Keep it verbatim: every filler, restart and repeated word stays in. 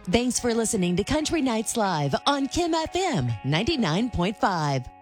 Thanks for listening to Country Nights Live on Kim F M ninety-nine point five.